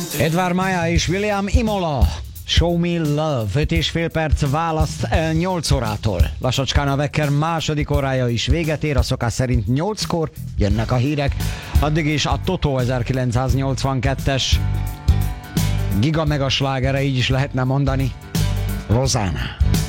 Edvard Maja és William Imola. Show Me Love, 5,5 perc választ el 8 órától. Lassacskán a Wecker második órája is véget ér, a szokás szerint 8-kor jönnek a hírek. Addig is a Toto 1982-es giga mega slágere, így is lehetne mondani, Rosanna.